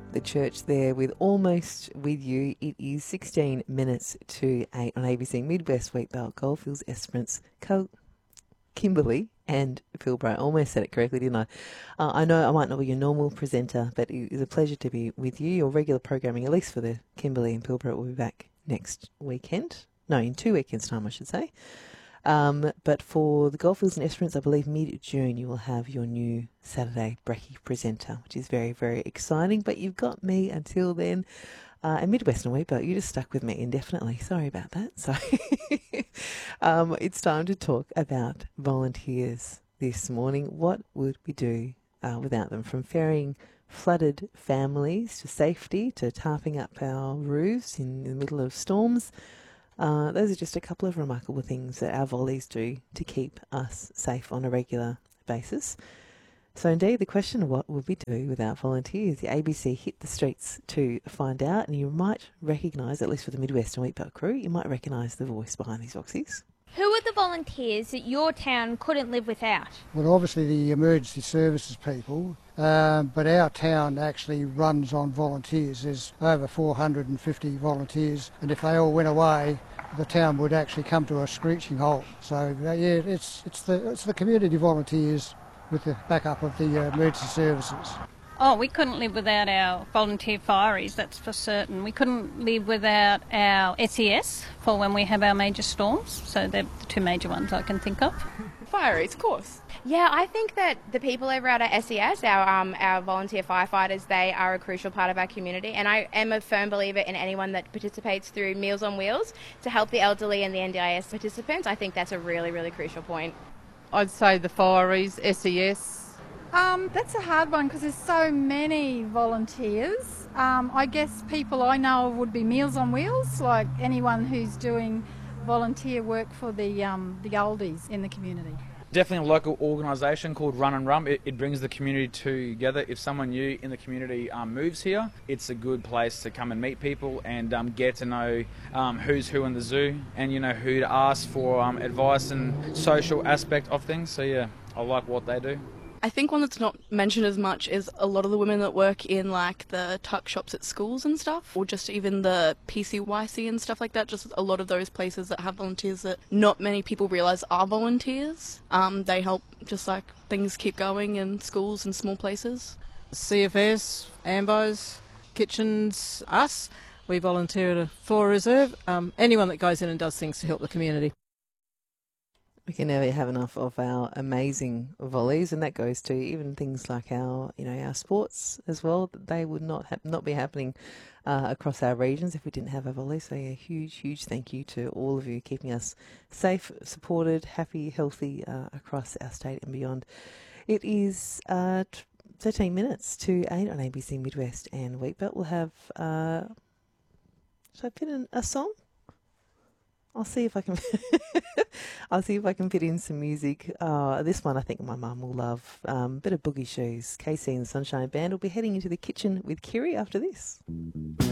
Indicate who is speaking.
Speaker 1: the church there with Almost With You. It is 16 minutes to 8 on ABC Midwest Wheatbelt, Goldfields, Esperance, Kimberley and Pilbara. I almost said it correctly, didn't I? I know I might not be your normal presenter, but it is a pleasure to be with you. Your regular programming, at least for the Kimberley and Pilbara, will be back next weekend. No, in 2 weekends' time, I should say. But for the Goldfields and Esperance, I believe mid-June you will have your new Saturday Brekkie presenter, which is very, very exciting. But you've got me until then. And Midwestern Wheatbelt, you just stuck with me indefinitely. Sorry about that. So it's time to talk about volunteers this morning. What would we do without them? From ferrying flooded families to safety, to tarping up our roofs in the middle of storms. Those are just a couple of remarkable things that our volleys do to keep us safe on a regular basis. So indeed, the question, what would we do without volunteers? The ABC hit the streets to find out, and you might recognise, at least for the Midwestern Wheatbelt crew, you might recognise the voice behind these boxies.
Speaker 2: Who are the volunteers that your town couldn't live without?
Speaker 3: Well, obviously the emergency services people, but our town actually runs on volunteers. There's over 450 volunteers, and if they all went away, the town would actually come to a screeching halt. So yeah, it's the community volunteers with the backup of the emergency services.
Speaker 4: Oh, we couldn't live without our volunteer fireys, that's for certain. We couldn't live without our SES for when we have our major storms. So they're the two major ones I can think of.
Speaker 5: Fireys, of course.
Speaker 6: Yeah, I think that the people over at our SES, our volunteer firefighters, they are a crucial part of our community, and I am a firm believer in anyone that participates through Meals on Wheels to help the elderly and the NDIS participants. I think that's a really, really crucial point.
Speaker 5: I'd say the fireys, SES.
Speaker 7: That's a hard one because there's so many volunteers. I guess people I know would be Meals on Wheels, like anyone who's doing volunteer work for the oldies in the community.
Speaker 8: Definitely a local organisation called Run and Rum. It brings the community together. If someone new in the community moves here, it's a good place to come and meet people and get to know who's who in the zoo, and you know who to ask for advice and social aspect of things. So yeah, I like what they do.
Speaker 9: I think one that's not mentioned as much is a lot of the women that work in like the tuck shops at schools and stuff, or just even the PCYC and stuff like that. Just a lot of those places that have volunteers that not many people realise are volunteers. They help just like things keep going in schools and small places.
Speaker 10: CFS, Ambos, Kitchens, us. We volunteer at a Flora Reserve. Anyone that goes in and does things to help the community.
Speaker 1: We can never have enough of our amazing volleys, and that goes to even things like our sports as well. They would not be happening across our regions if we didn't have our volleys. So a huge thank you to all of you keeping us safe, supported, happy, healthy across our state and beyond. It is 13 minutes to 8 on ABC Midwest and Wheatbelt. We'll have should I put in a song? I'll see if I can. I'll see if I can fit in some music. This one I think my mum will love. Bit of Boogie Shoes. KC and the Sunshine Band will be heading into the kitchen with Kiri after this.